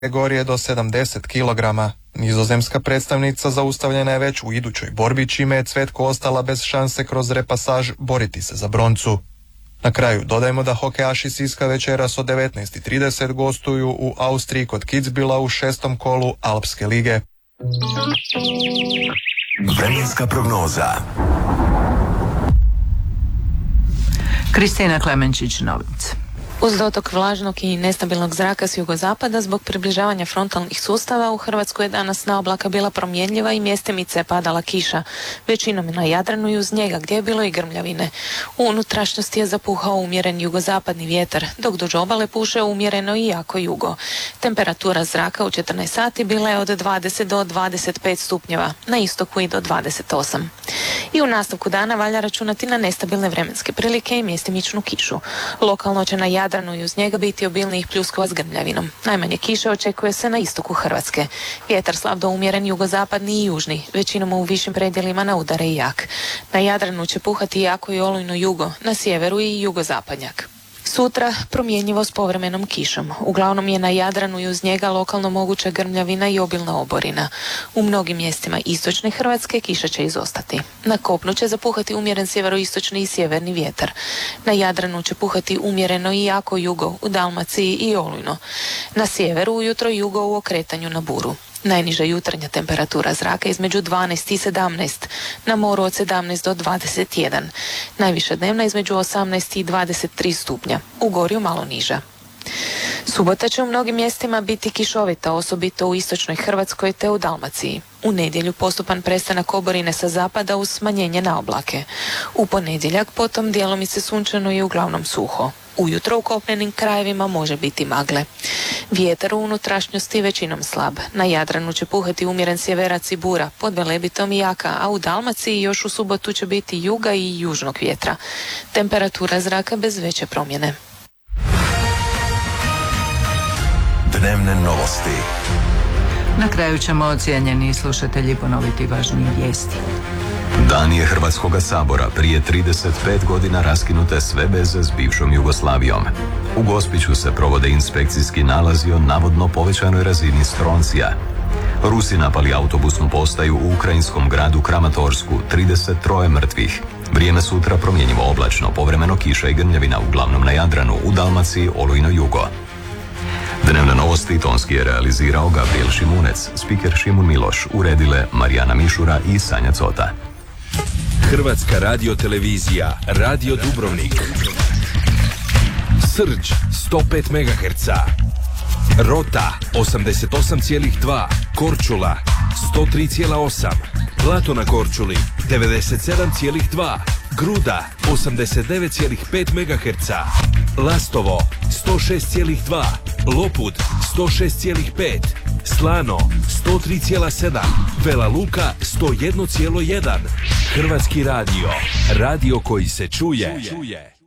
kategorije do 70 kg. Nizozemska predstavnica zaustavljena je već u idućoj borbi, čime je Cvetko ostala bez šanse kroz repasaž boriti se za broncu. Na kraju dodajmo da hokejaši Siska večeras od 19:30 gostuju u Austriji kod Kitzbühela u 6. kolu Alpske lige. Vremenska prognoza. Kristina Klemenčić-Novic. Uz dotok vlažnog i nestabilnog zraka s jugozapada zbog približavanja frontalnih sustava u Hrvatskoj je danas na oblaka bila promjenljiva i mjestimice je padala kiša. Većinom na Jadranu i uz njega gdje je bilo i grmljavine. U unutrašnjosti je zapuhao umjeren jugozapadni vjetar, dok duž obale puše umjereno i jako jugo. Temperatura zraka u 14 sati bila je od 20 do 25 stupnjeva, na istoku i do 28. I u nastavku dana valja računati na nestabilne vremenske prilike i mjestimičnu kišu. Lokalno će na Jadranu i uz njega biti obilnijih pljuskova s grmljavinom. Najmanje kiše očekuje se na istoku Hrvatske. Vjetar slab do umjeren jugozapadni i južni, većinom u višim predjelima na udare i jak. Na Jadranu će puhati jako i olujno jugo, na sjeveru i jugozapadnjak. Sutra promjenjivo s povremenom kišom. Uglavnom je na Jadranu i uz njega lokalno moguća grmljavina i obilna oborina. U mnogim mjestima istočne Hrvatske kiša će izostati. Na kopnu će zapuhati umjeren sjeveroistočni i sjeverni vjetar. Na Jadranu će puhati umjereno i jako jugo, u Dalmaciji i olujno. Na sjeveru ujutro jugo u okretanju na buru. Najniža jutarnja temperatura zraka između 12 i 17, na moru od 17 do 21. Najviša dnevna između 18 i 23 stupnja, u Gorju malo niža. Subota će u mnogim mjestima biti kišovita, osobito u istočnoj Hrvatskoj te u Dalmaciji. U nedjelju postupan prestanak oborine sa zapada uz smanjenje na oblake. U ponedjeljak potom djelomice sunčano i uglavnom suho. Ujutro u kopnenim krajevima može biti magle. Vjetar u unutrašnjosti većinom slab. Na Jadranu će puhati umjeren sjeverac i bura, pod Velebitom i jaka, a u Dalmaciji još u subotu će biti juga i južnog vjetra. Temperatura zraka bez veće promjene. Dnevne novosti. Na kraju ćemo, cijenjeni slušatelji, ponoviti važnije vijesti. Dan je Hrvatskoga sabora prije 35 godina raskinute sve veze s bivšom Jugoslavijom. U Gospiću se provode inspekcijski nalazi o navodno povećanoj razini stroncija. Rusi napali autobusnu postaju u ukrajinskom gradu Kramatorsku, 33 mrtvih. Vrijeme sutra promjenjivo oblačno, povremeno kiša i grmljavina, uglavnom na Jadranu, u Dalmaciji olujno jugo. Dnevne novosti tonski je realizirao Gabriel Šimunec, spiker Šimun Miloš, uredile Marijana Mišura i Sanja Cota. Hrvatska radiotelevizija, Radio Dubrovnik. Srđ 105 MHz. Rota 88,2. Korčula 103,8. Plato na Korčuli 97,2. Gruda 89,5 MHz. Lastovo 106,2. Lopud 106,5. Slano 103,7. Vela Luka 101,1. Hrvatski radio. Radio koji se čuje.